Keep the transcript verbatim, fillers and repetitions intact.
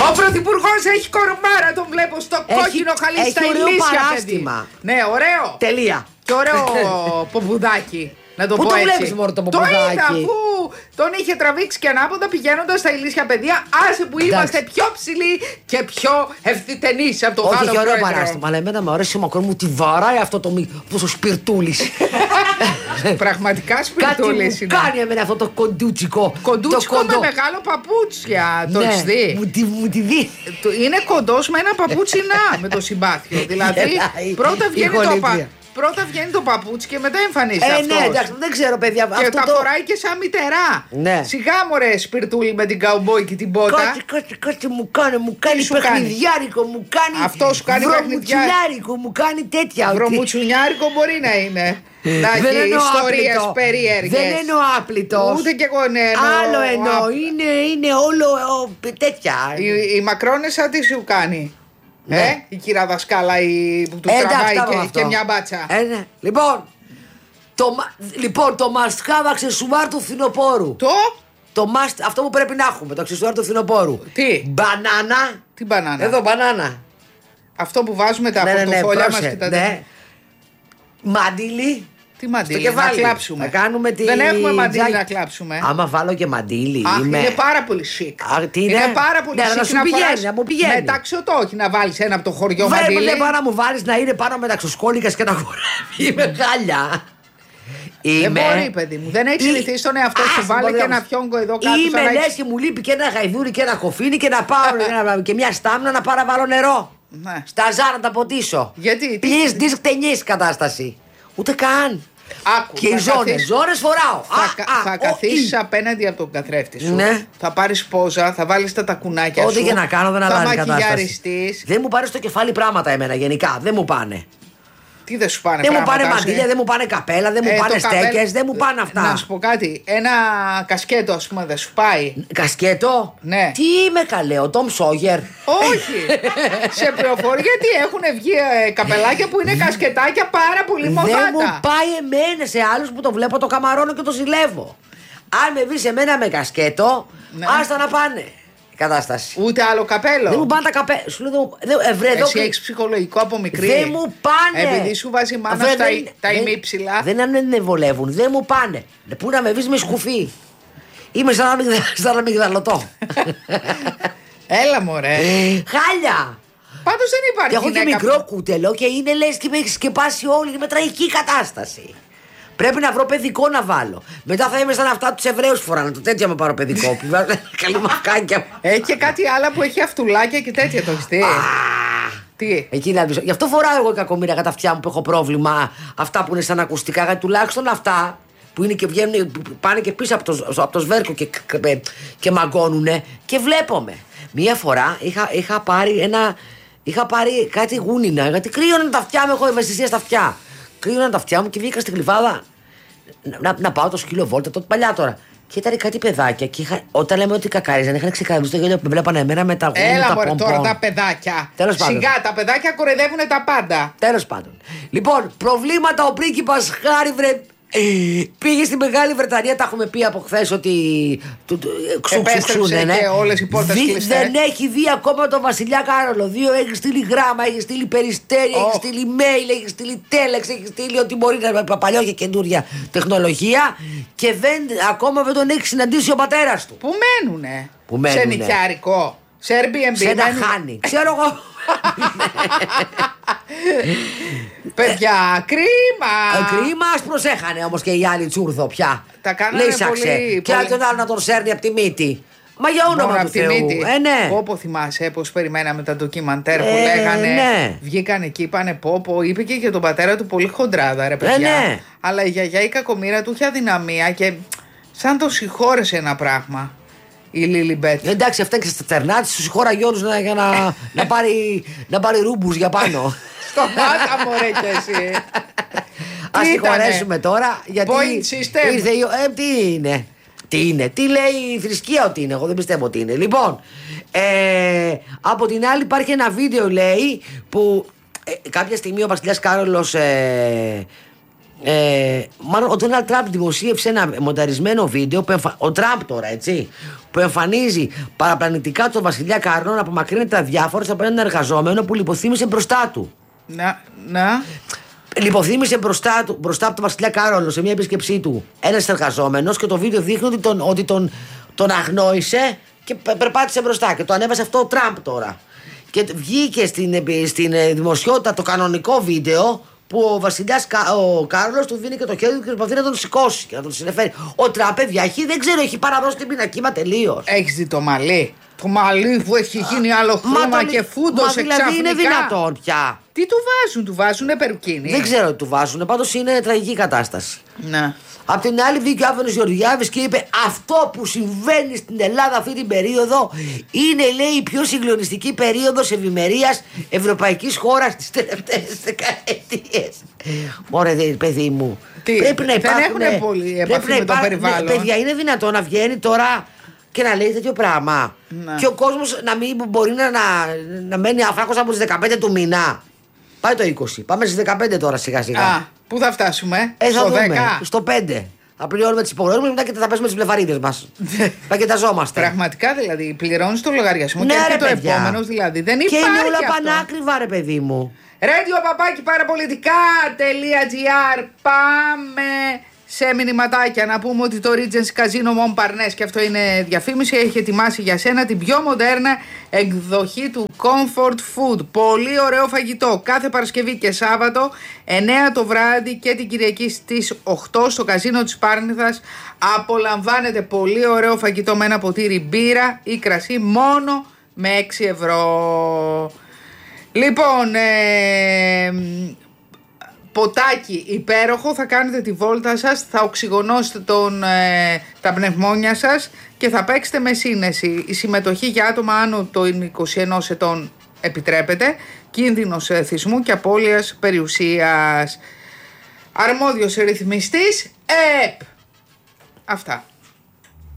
Ο πρωθυπουργός έχει κορμάρα, τον βλέπω στο έχει, κόκκινο χαλί στα ηλίσια, παιδί. Ναι, ωραίο. Τελεία. Και ωραίο ποπουδάκι. Να το Πού πω το έτσι. βλέπεις μόνο το ποπουδάκι? Το είδα, αφού τον είχε τραβήξει και ανάποδα πηγαίνοντας στα ηλίσια παιδεία. Άσε που είμαστε Εντάξει. πιο ψηλοί και πιο ευθυτενείς από το Γάλλο Όχι, πρόεδρο. ωραίο παράστημα. Αλλά εμένα μου αρέσει ο Μακρόν, μου τη βαράει αυτό το, αυτό το σπιρτούλης. Πραγματικά Κάτι σπιρτούλης μου είναι. κάνει εμένα αυτό το κοντούτσικο. Κοντούτσικο το με μεγάλο παπούτσια. Το ναι, έχεις δει? Μου τη, μου τη δει. Το- Είναι κοντός με ένα παπούτσι να, με το συμπάθειο. Δηλαδή Γελάει πρώτα η βγαίνει, το, γονίτρια. πα... πρώτα βγαίνει το παπούτσι και μετά εμφανίζεται Ε, αυτός. ναι, εντάξει, δεν ξέρω, παιδιά. Και αυτό τα το... φοράει και σαν μητερά. Ναι. Σιγά μωρέ σπιρτούλη με την καουμπόι και την πότα. Κάτι, κάτι, κάτι μου κάνει, μου κάνει σου κάνει? παιχνιδιάρικο, μου κάνει. Αυτό σου κάνει βρωμουτσουλιάρικο, μου κάνει τέτοια. ότι- Βρωμουτσουνιάρικο μπορεί να είναι. Να Δεν έχει εννοώ ιστορίες άπλητο. περίεργες. Δεν εννοώ άπλητος. Ούτε κι εγώ ναι, εννοώ. Άλλο εννοώ. άπ- Είναι, είναι όλο ο, τέτοια. Η, η Μακρόνεσσα τι σου κάνει? Ναι. Ε, η κυρία δασκάλα η, που του Ε, εντάξει, τραβάει τα είπαμε και, αυτό. και μια μπάτσα. Ε, ναι. Λοιπόν, το, μα- λοιπόν, το μαστχάβ αξεσουάρ του φθινοπόρου. Το, Το must, αυτό που πρέπει να έχουμε, το αξεσουάρ του φθινοπόρου. Τι? Μπανάνα. τι μπανάνα. Εδώ, μπανάνα. Αυτό που βάζουμε τα Ναι, ναι, ναι, πορτοφόλια μας πρόσεχε, και τα ναι. Μαντίλι. Τι μαντίλι, Στο κεφάλι. να κλάψουμε. Να κάνουμε τη... Δεν έχουμε μαντίλι τζάκι. να κλάψουμε. Άμα βάλω και μαντίλι. Αχ, είμαι... είναι πάρα πολύ chic. Α, τι είναι? πάρα πολύ Ναι, chic να σου πηγαίνει, φοράς να μου πηγαίνει. μεταξωτό, όχι να βάλεις ένα από το χωριό Βέβαια, μαντίλι. δεν πάω να μου βάλεις να είναι πάνω μεταξύ σκόλικας και να χορεύει. Είμαι χάλια. Δεν μπορεί, παιδί μου. Δεν έχει Ή- συνηθίσει τον εαυτό Α, σου. Βάλε μπορεί και να- ένα φιόγκο εδώ κάτω. Είμαι σαν να λες έχεις- και μου λείπει και ένα γαϊδούρι και ένα κοφίνι και να πάω και να- και μια στάμνα να πάρω να βάλω νερό. Ναι. Στα ζά να τα ποτίσω. Γιατί, τι- Πλήρης δίσκ ταινής κατάσταση. Ούτε καν. Άκου, Και οι θα ζώνες, καθίσεις- ζώνες φοράω. Θα, Α, κα- α, θα ο, καθίσεις ή. απέναντι από τον καθρέφτη σου. Ναι. Θα πάρεις πόζα, θα βάλεις τα τακουνάκια Ό,τι σου. και να κάνω δεν αλλάζει η Θα κατάσταση. μακιγιαριστείς. Δεν μου πάρει στο κεφάλι πράγματα εμένα γενικά. Δεν μου πάνε. Τι δεν σου πάνε Δεν μου πράγματα, πάνε σου, μαντήλια, ε? δεν μου πάνε καπέλα, δεν μου Ε, πάνε το καπέλ- στέκες, δεν μου πάνε αυτά. Να σου πω κάτι. Ένα κασκέτο, ας πούμε, δεν σου πάει. Κασκέτο. Ναι. Τι είμαι καλέ, ο Τόμ Σόγερ. Όχι. Σε πληροφορώ γιατί έχουν βγει ε, καπελάκια που είναι κασκετάκια πάρα πολύ Δεν μοδάτα. μου πάει εμένα, σε άλλους που το βλέπω το καμαρώνω και το ζηλεύω. Αν με βρει εμένα με κασκέτο, Ναι. άστα να πάνε. Η κατάσταση. Ούτε άλλο καπέλο. Δεν μου πάνε τα καπέλα. Σου λέω, δεν μου- δεν- ε, βρε, εδώ Εσύ και- έχεις ψυχολογικό από μικρή. Δεν μου πάνε. Επειδή σου βάζει η μάνα Βρε, στα, δεν- τα δεν- ημίψηλα. Δεν είναι βολεύουν, δεν μου πάνε. Πού να με βρει με σκουφί. Είμαι σαν να μην, σαν να μην γδαλωτώ. Έλα μωρέ. Χάλια. Πάντως δεν υπάρχει Και έχω και γυναίκα μικρό που- κούτελο και είναι λες και με έχει σκεπάσει όλη. Είναι με τραγική κατάσταση. Πρέπει να βρω παιδικό να βάλω. Μετά θα είμαι σαν αυτά του Εβραίου φοράνε. Το τέτοιο με πάρω παιδικό. Που βάζουν καλή μαυκάκια. Έχει και κάτι άλλο που έχει αυτουλάκια και τέτοια, το έχεις δει. Τι. Εκεί να δεις. Γι' αυτό φοράω εγώ κακομοίρα τα αυτιά μου που έχω πρόβλημα. Αυτά που είναι σαν ακουστικά. Γιατί τουλάχιστον αυτά που είναι και βγαίνουν, που πάνε και πίσω από το, από το σβέρκο και, και, και μαγκώνουνε. Και βλέπομαι. Μία φορά είχα, είχα πάρει ένα. Είχα πάρει κάτι γούνινα. Γιατί κρύωναν τα αυτιά μου. Έχω ευαισθησία στα αυτιά. Κρύωναν τα αυτιά μου και βγήκα στην κλειβάδα να, να, να πάω το σκύλο βόλτα. Τότε παλιά τώρα. Και ήταν κάτι παιδάκια. Και είχα, όταν λέμε ότι κακάριζαν, είχαν ξεκαρδίσει το γέλιο που με βλέπανε εμένα με τα γούνια. Έλα τα μωρέ πομπον. τώρα τα παιδάκια. Τέλος πάντων. Σιγά τα παιδάκια κορεδεύουν τα πάντα. Τέλος πάντων. Λοιπόν, προβλήματα ο πρίγκιπας Χάρη βρε. Πήγε στη Μεγάλη Βρετανία, τα έχουμε πει από χθες ότι. του- του- ξουξουξούνε, Επέστρεψε ναι. και όλες οι πόρτες Δι- κλειστές. Δεν έχει δει ακόμα τον Βασιλιά Κάρολο. Δύο έχει στείλει γράμμα, έχει στείλει περιστέρι, Oh. έχει στείλει mail, έχει στείλει τέλεξ, έχει στείλει ό,τι μπορεί να παλιό και καινούρια τεχνολογία. Και δεν, ακόμα δεν τον έχει συναντήσει ο πατέρας του. Πού μένουνε. Πού μένουνε. Σε νοικιάρικο. Σε Airbnb. Σε ένα μένουνε. χάνι. Ξέρω εγώ. Παιδιά, κρίμα. Ε, Κρίμα, ας προσέχανε όμως και οι άλλοι τσούρδο πια. Τα κάνανε Λύσαξε. πολύ, Και πολύ. άλλο τον άλλο να τον σέρνει από τη μύτη. Μα για Μόνο όνομα απ' του τη Θεού. μύτη. Ε, ναι. Όπω θυμάσαι, πώ περιμέναμε τα ντοκιμαντέρ που Ε, λέγανε. ναι. Βγήκαν εκεί, είπανε πόπο. Είπε και για τον πατέρα του πολύ χοντράδα, ρε παιδιά. ναι. Αλλά η γιαγιά η κακομοίρα του είχε αδυναμία και σαν το συγχώρεσε ένα πράγμα. Η Λίλι Μπέτ. Ε, Εντάξει, αυτά και στα τερνά τη, του συγχώραγε όλου να, για να, να πάρει, να πάρει ρούμπους για πάνω. Σταμάτα μωρέ κι εσύ. Ας Τι τη ήτανε? χωρέσουμε τώρα. Γιατί Point system. ήρθε η- ε, τι είναι. Τι είναι, τι λέει η θρησκεία ότι είναι, εγώ δεν πιστεύω ότι είναι. Λοιπόν, ε, από την άλλη υπάρχει ένα βίντεο λέει που ε, κάποια στιγμή ο βασιλιάς Κάρολος ε, Ε, μάλλον ο Ντόναλντ Τραμπ δημοσίευσε ένα μονταρισμένο βίντεο που εμφα... Ο Τραμπ τώρα, έτσι, που εμφανίζει παραπλανητικά τον βασιλιά Κάρλο να απομακρύνεται αδιάφορος από έναν εργαζόμενο που λιποθύμησε μπροστά του. Να, να. Λιποθύμησε μπροστά, του, μπροστά από τον βασιλιά Κάρολο σε μια επίσκεψή του ένας εργαζόμενος και το βίντεο δείχνει ότι τον, ότι τον, τον αγνόησε και περπάτησε μπροστά. Και το ανέβασε αυτό ο Τραμπ τώρα. Και βγήκε στην, στην δημοσιότητα το κανονικό βίντεο που ο βασιλιάς ο Κάρολος του δίνει και το χέρι του και προσπαθεί να τον σηκώσει και να τον συνεφέρει. Ο Τραμπ, παιδιά, έχει, δεν ξέρω, έχει παραδώσει την πινακίδα τελείως. Έχεις δει το μαλλί? Το μαλλί που έχει γίνει άλλο χρώμα το... και φούντωσε δηλαδή ξαφνικά. Είναι δυνατόν πια. Τι του βάζουν, του βάζουνε περουκίνη? Δεν ξέρω τι του βάζουνε, πάντως είναι τραγική κατάσταση. Ναι. Απ' την άλλη βγήκε ο Άβανος Γεωργιάδης και είπε αυτό που συμβαίνει στην Ελλάδα αυτή την περίοδο είναι, λέει, η πιο συγκλονιστική περίοδος ευημερίας ευρωπαϊκής χώρας τις τελευταίες δεκαετίες. Μωρέ δε, παιδί μου. Τι, πρέπει να υπάρχουν, δεν έχουν πολύ επαφή με το περιβάλλον. Ναι, παιδιά, είναι δυνατόν να βγαίνει τώρα και να λέει τέτοιο πράγμα? Ναι. Και ο κόσμος να μην μπορεί να, να, να μένει αφράκος από τις δεκαπέντε του μήνα. Πάει το είκοσι. Πάμε στις δεκαπέντε τώρα σιγά σιγά. Α, πού θα φτάσουμε? Ε, θα στο δούμε. δέκα? Στο πέντε. Θα πληρώνουμε τις υποχρεώσεις μας και μετά θα πέσουμε τις βλεφαρίδες μας. Θα κοιταζόμαστε. Πραγματικά δηλαδή, πληρώνεις το λογαριασμό Ναι, και ρε, το παιδιά. επόμενο δηλαδή. Δεν υπάρχει. Και είναι όλα αυτό. πανάκριβα, ρε παιδί μου. Radio παπάκι παραπολιτικά.gr. Πάμε σε μηνυματάκια. Να πούμε ότι το Regency Casino Montparnasse, και αυτό είναι διαφήμιση, έχει ετοιμάσει για σένα την πιο μοντέρνα εκδοχή του Comfort Food. Πολύ ωραίο φαγητό κάθε Παρασκευή και Σάββατο εννέα το βράδυ και την Κυριακή στις οκτώ στο καζίνο της Πάρνηθας. Απολαμβάνετε πολύ ωραίο φαγητό με ένα ποτήρι μπύρα ή κρασί μόνο με έξι ευρώ. Λοιπόν, ε, ποτάκι υπέροχο, θα κάνετε τη βόλτα σας, θα οξυγονώσετε τον, ε, τα πνευμόνια σας και θα παίξετε με σύνεση. Η συμμετοχή για άτομα άνω των είκοσι ενός ετών επιτρέπεται, κίνδυνος θυσμού και απώλειας περιουσίας. Αρμόδιος ρυθμιστής ΕΕΠ. Αυτά.